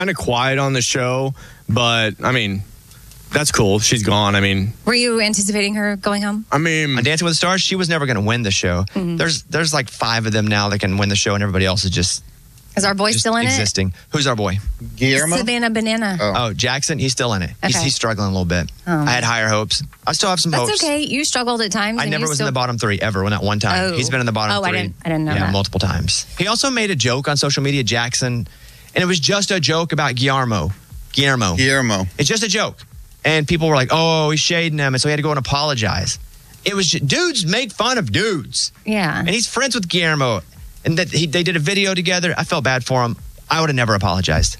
kind of quiet on the show, but I mean, that's cool. She's gone. I mean, were you anticipating her going home? I mean, on Dancing with the Stars, she was never going to win the show. Mm-hmm. There's like 5 of them now that can win the show, and everybody else is just our boy still in existing. Who's our boy? Guillermo? Savannah Banana. Oh, Jackson, he's still in it. Okay. He's struggling a little bit. Oh. I had higher hopes. I still have some hopes. That's okay. You struggled at times. I never was in the bottom 3 ever, not one time. Oh. He's been in the bottom 3. I didn't know that. Multiple times. He also made a joke on social media, Jackson, and it was just a joke about Guillermo. It's just a joke. And people were like, oh, he's shading him, and so he had to go and apologize. It was just, dudes make fun of dudes. Yeah. And he's friends with Guillermo, and they did a video together. I felt bad for him. I would have never apologized.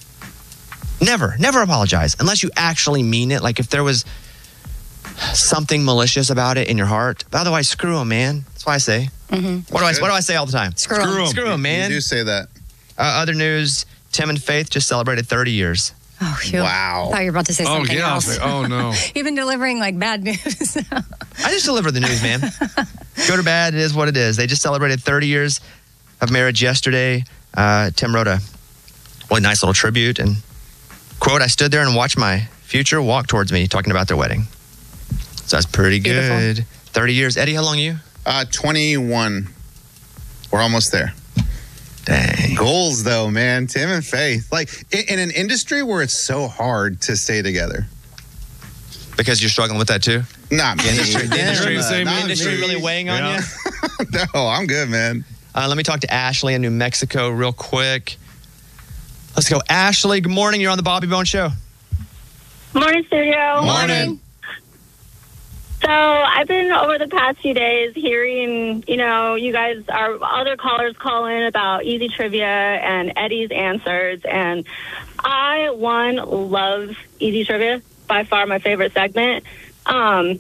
Never apologize unless you actually mean it. Like if there was something malicious about it in your heart. But otherwise, screw him, man. That's what I say. Mm-hmm. What do I say all the time? Screw him, man. You do say that. Other news, Tim and Faith just celebrated 30 years. Oh, phew. Wow. I thought you were about to say something else. Oh, no. You've been delivering like bad news. I just deliver the news, man. Good or bad, it is what it is. They just celebrated 30 years of marriage yesterday. Tim wrote a really nice little tribute and quote, I stood there and watched my future walk towards me talking about their wedding. So that's pretty good. Beautiful. 30 years. Eddie, how long are you? 21. We're almost there. Dang. Goals, though, man. Tim and Faith. Like, in an industry where it's so hard to stay together. Because you're struggling with that too? Not me. The industry really weighing on you? No, I'm good, man. Let me talk to Ashley in New Mexico real quick. Let's go. Ashley, good morning. You're on the Bobby Bone Show. Morning, studio. Morning. So I've been over the past few days hearing, you guys, our other callers call in about easy trivia and Eddie's answers. And I, love easy trivia, by far my favorite segment. And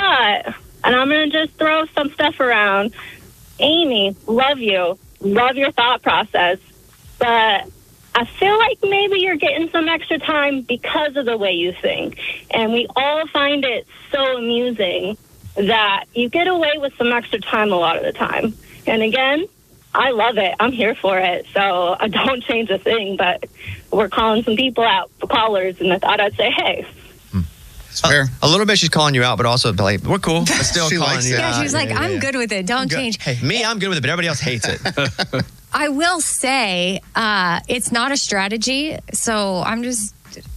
I'm going to just throw some stuff around. Amy, love you. Love your thought process. But I feel like maybe you're getting some extra time because of the way you think. And we all find it so amusing that you get away with some extra time a lot of the time. And again, I love it. I'm here for it. So I don't change a thing, but we're calling some people out for callers, and I thought I'd say, hey. It's fair. A little bit she's calling you out, but also like, we're cool. But still She calling likes you it. out. Yeah, she was like, I'm good with it. Don't change. Hey, me, I'm good with it, but everybody else hates it. I will say it's not a strategy. So I'm just,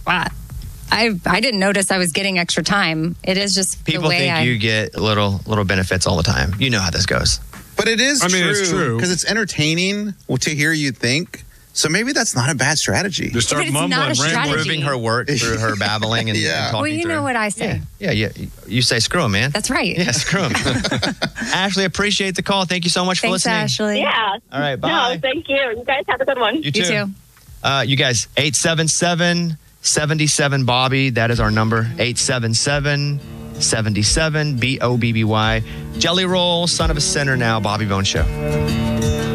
I didn't notice I was getting extra time. It is just People the way think you get little benefits all the time. You know how this goes. But it is it's true. Because it's entertaining to hear you think. So maybe that's not a bad strategy. Just start But it's not mumbling, a strategy. rambling. Proving her work through her babbling and, Yeah. and talking Well, you through. know what I say. Yeah, you say screw him, man. That's right. Yeah, screw him. Ashley, appreciate the call. Thank you so much for Thanks, listening. Ashley. Yeah. All right, bye. No, thank you. You guys have a good one. You You too. You guys, 877-77 Bobby. That is our number. 877-77 BOBBY. Jelly Roll, Son of a Sinner now. Bobby Bone Show.